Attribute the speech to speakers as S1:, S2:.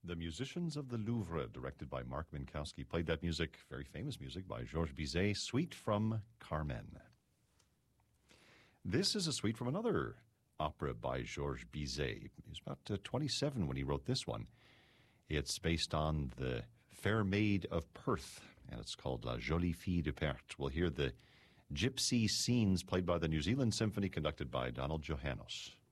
S1: The Musicians of the Louvre, directed by Mark Minkowski, played that music, very famous music, by Georges Bizet, Suite from Carmen. This is a suite from another opera by Georges Bizet. He was about 27 when he wrote this one. It's based on the Fair Maid of Perth, and it's called La Jolie Fille de Perth. We'll hear the gypsy scenes played by the New Zealand Symphony, conducted by Donald Johannes.